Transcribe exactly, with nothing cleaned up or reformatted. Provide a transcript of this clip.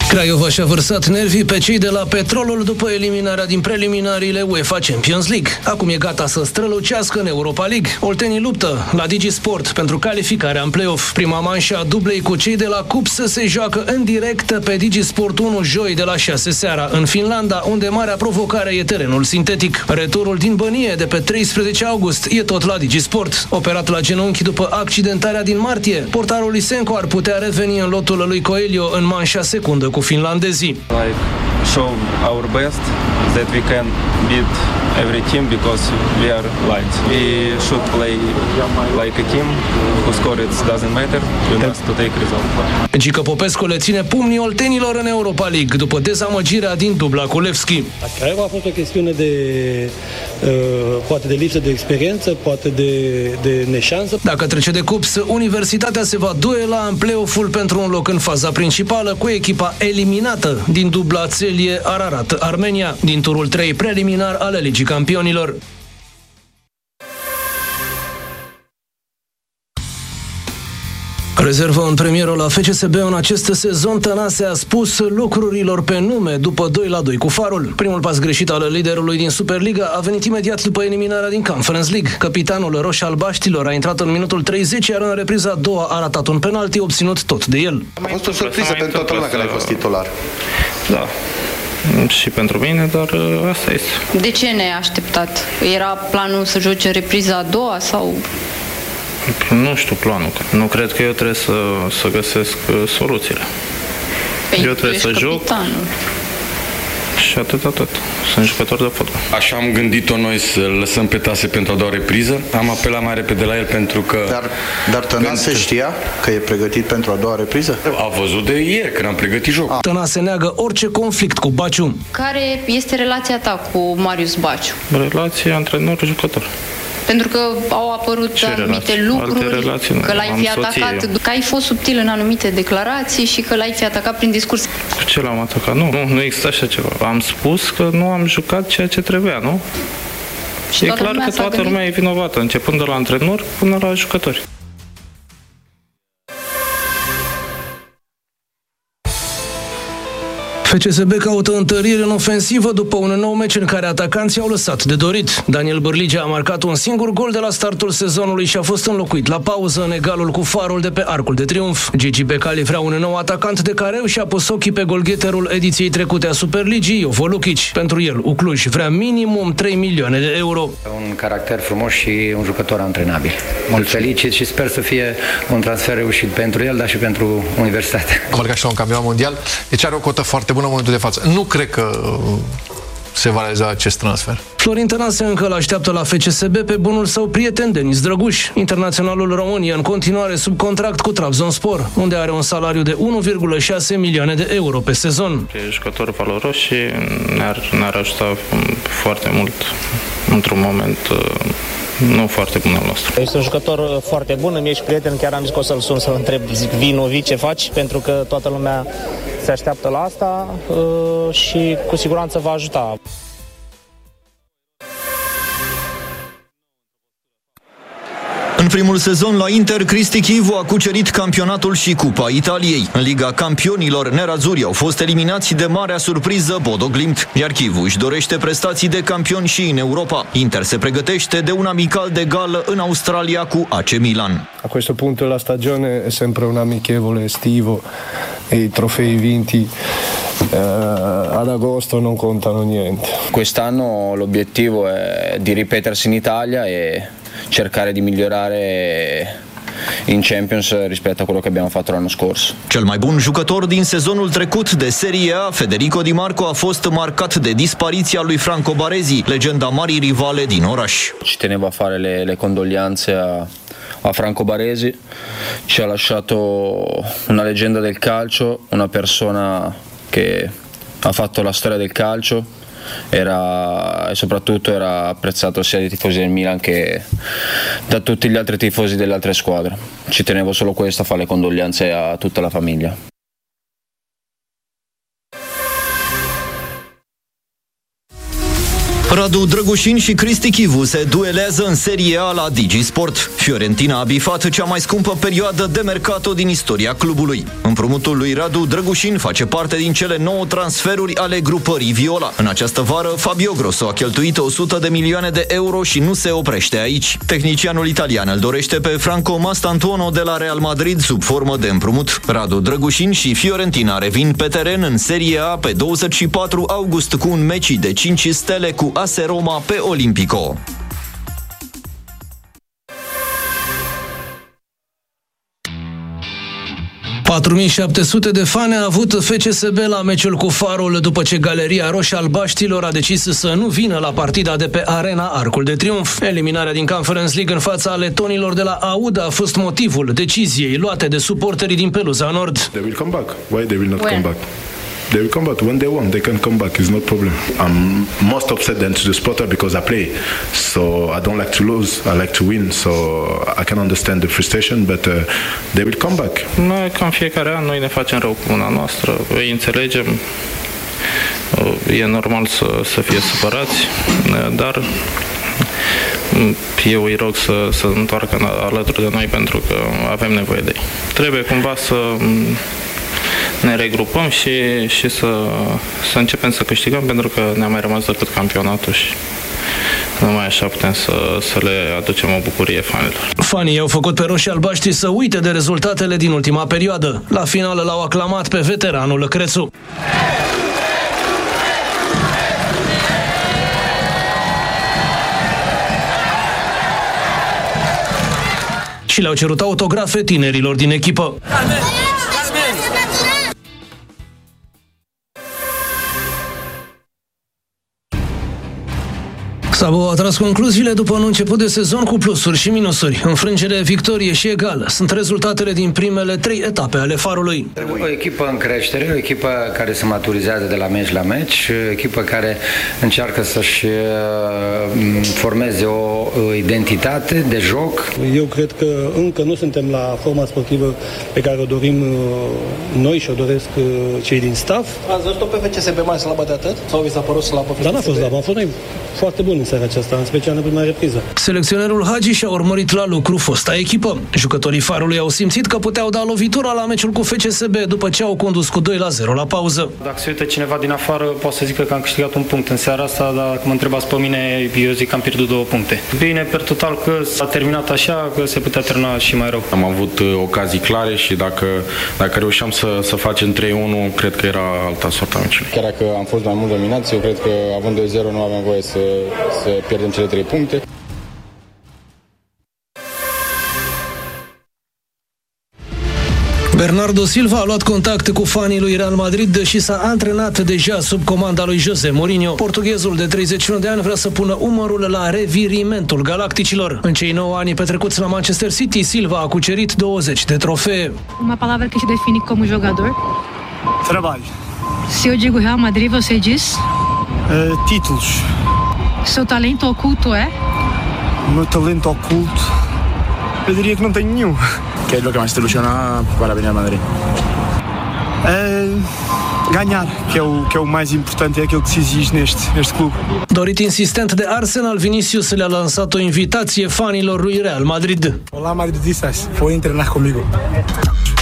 Craiova și-a vărsat nervii pe cei de la Petrolul după eliminarea din preliminariile UEFA Champions League. Acum e gata să strălucească în Europa League. Oltenii luptă la DigiSport pentru calificarea în play-off. Prima manșă a dublei cu cei de la Cupsă se joacă în direct pe DigiSport unu joi de la șase seara în Finlanda, unde marea provocare e terenul sintetic. Returul din Bănie de pe treisprezece august e tot la DigiSport. Operat la genunchi după accidentarea din martie, portarul Lisenko ar putea reveni în lotul lui Coelho în manșa secundă cu finlandezii. Like show our best that we can beat every team because we are light. We should play like a team who score it doesn't matter. We must to take result. Gică Popescu le ține pumnii oltenilor în Europa League după dezamăgirea din dubla cu Levski. Craiova a fost o chestiune de uh, poate de lipsă de experiență, poate de, de neșansă. Dacă trece de Cups, Universitatea se va duela în play-off-ul pentru un loc în faza principală cu echipa eliminată din dubla Țelie Ararat Armenia din turul trei preliminar ale Ligii Campionilor. Rezervă în premieră la F C S B în acest sezon, Tănase a spus lucrurilor pe nume după doi la doi cu Farul. Primul pas greșit al liderului din Superliga a venit imediat după eliminarea din Conference League. Capitanul roș-albaștilor a intrat în minutul treizeci, iar în repriza a doua a ratat un penalti obținut tot de el. A fost o surpriză pentru toată lumea că n-ai fost titular. Da. Și pentru mine, dar asta este. De ce ne-ai așteptat? Era planul să joci în repriza a doua sau... Nu știu planul. Nu cred că eu trebuie să, să găsesc soluțiile. Păi eu trebuie să joc și atât, atât. Sunt jucător de fotbal. Așa am gândit-o noi să lăsăm pe Tase pentru a doua repriză. Am apelat mai repede la el pentru că... Dar, dar Tănase pentru... știa că e pregătit pentru a doua repriză? A văzut de ieri când am pregătit jocul. Tănase neagă orice conflict cu Baciu. Care este relația ta cu Marius Baciu? Relația antrenor-jucător. Pentru că au apărut Ce anumite relații? lucruri, relații, că l-ai fi atacat, soție. Că ai fost subtil în anumite declarații și că l-ai fi atacat prin discurs. Cu ce l-am atacat? Nu, nu, nu există așa ceva. Am spus că nu am jucat ceea ce trebuia, nu? Și e clar că toată lumea e vinovată, începând de la antrenor până la jucători. F C S B caută întărire în ofensivă după un nou meci în care atacanții au lăsat de dorit. Daniel Bârlige a marcat un singur gol de la startul sezonului și a fost înlocuit la pauză în egalul cu Farul de pe Arcul de Triunf. Gigi Becali vrea un nou atacant de careu și a pus ochii pe golgheterul ediției trecute a Superligii, Jovo Lukic. Pentru el, Ucluj vrea minimum trei milioane de euro. Un caracter frumos și un jucător antrenabil. Îl felicit și sper să fie un transfer reușit pentru el, dar și pentru Universitate. A marcat și la un campionat mondial, deci are o cotă foarte bună în momentul de față. Nu cred că se va realiza acest transfer. Florin Tănase încă l-așteaptă la F C S B pe bunul său prieten Denis Drăguș. Internaționalul român e în continuare sub contract cu Trabzonspor, unde are un salariu de unu virgulă șase milioane de euro pe sezon. E jucător valoros și ne-ar, ne-ar ajuta foarte mult într-un moment nu foarte bun al nostru. Este un jucător foarte bun, îmi ești prieten, chiar am zis că o să-l sun să-l întreb, zic, vino, vii, ce faci? Pentru că toată lumea se așteaptă la asta și cu siguranță va ajuta. În primul sezon la Inter, Cristi Chivu a cucerit campionatul și Cupa Italiei. În Liga Campionilor, nerazzurri au fost eliminați de marea surpriză Bodo Glimt, iar Chivu își dorește prestații de campion și în Europa. Inter se pregătește de un amical de gală în Australia cu A C Milan. A questo punto della stagione è sempre un amichevole estivo e i trofei vinti Uh, ad agosto non contano niente. Quest'anno l'obiettivo è di ripetersi in Italia e cercare di migliorare in Champions rispetto a quello che abbiamo fatto l'anno scorso. Cel mai bun jucător din sezonul trecut de Serie A, Federico Di Marco, a fost marcat de dispariția lui Franco Baresi, legenda marii rivale din oraș. Ci tenevo a fare le, le condoglianze a a Franco Baresi, ci ha lasciato una leggenda del calcio, una persona che ha fatto la storia del calcio, era e soprattutto era apprezzato sia dai tifosi del Milan che da tutti gli altri tifosi delle altre squadre. Ci tenevo solo questo, a fare le condoglianze a tutta la famiglia. Radu Drăgușin și Cristi Chivu se duelează în Serie A la Digi Sport. Fiorentina a bifat cea mai scumpă perioadă de mercato din istoria clubului. Împrumutul lui Radu Drăgușin face parte din cele nouă transferuri ale grupării Viola. În această vară, Fabio Grosso a cheltuit o sută de milioane de euro și nu se oprește aici. Tehnicianul italian îl dorește pe Franco Mastantuono de la Real Madrid sub formă de împrumut. Radu Drăgușin și Fiorentina revin pe teren în Serie A pe douăzeci și patru august cu un meci de cinci stele cu A S Roma pe Olimpico. patru mii șapte sute de fani a avut F C S B la meciul cu Farul după ce Galeria Roșie-Albaștilor a decis să nu vină la partida de pe Arena Arcul de Triunf. Eliminarea din Conference League în fața letonilor de la Auda a fost motivul deciziei luate de suporterii din Peluza Nord. They will come back. Why they will not Where? come back? They will come back. When they want, they can come back. It's not problem. I'm most upset than to the supporter because I play. So I don't like to lose. I like to win. So I can understand the frustration, but uh, they will come back. Noi, ca în fiecare an, noi ne facem rău cu una noastră. Îi înțelegem. E normal să, să fie supărați, dar eu îi rog să se întoarcă alături de noi pentru că avem nevoie de ei. Trebuie cumva să ne regrupăm și, și să, să începem să câștigăm, pentru că ne-a mai rămas decât campionatul și numai așa putem să, să le aducem o bucurie fanilor. Fanii au făcut pe roșii-albaștri să uite de rezultatele din ultima perioadă. La final l-au aclamat pe veteranul Crețu. Și le-au cerut autografe tinerilor din echipă. Sabo a tras concluziile după un început de sezon cu plusuri și minusuri. Înfrângere, victorie și egal sunt rezultatele din primele trei etape ale Farului. O echipă în creștere, o echipă care se maturizează de la meci la meci, o echipă care încearcă să-și formeze o identitate de joc. Eu cred că încă nu suntem la forma sportivă pe care o dorim noi și o doresc cei din staff. Ați văzut-o pe F C S B mai slabă de atât? Sau vi s-a părut slabă? Dar n-a fost slabă, am fost noi foarte buni în seara aceasta, în special în prima repriză. Selecționerul Hagi și-a urmărit la lucru fosta echipă. Jucătorii Farului au simțit că puteau da lovitura la meciul cu F C S B după ce au condus cu doi la zero la pauză. Dacă se uită cineva din afară, poate să zică că am câștigat un punct în seara asta, dar dacă mă întrebați pe mine, eu zic că am pierdut două puncte. Bine, per total că s-a terminat așa, că se putea termina și mai rău. Am avut ocazii clare și dacă, dacă reușeam să, să facem trei unu, cred că era alta soarta meciului. Chiar dacă am fost mai mult dominați, eu cred că având doi zero nu aveam voie să, să pierdem cele trei puncte. Bernardo Silva a luat contact cu fanii lui Real Madrid și s-a antrenat deja sub comanda lui Jose Mourinho. Portughezul de treizeci și unu de ani vrea să pună umărul la revirimentul galacticilor. În cei nouă ani petrecuți la Manchester City, Silva a cucerit douăzeci de trofee. Uma palavra que te define como jogador? Trabalho. Se eu digo Real Madrid, você diz? Uh, títulos. Seu talento oculto é? O meu talento oculto? Eu diria que não tenho nenhum. ¿Qué es lo que más te ilusiona para venir al Madrid? Uh, ganhar, que é, o, que é o mais importante, é aquilo que se exige neste, neste clube. Dorit insistent de Arsenal, Vinicius le-a lansat o invitație fanilor lui Real Madrid. Olá, madridistas. Podem treinar comigo.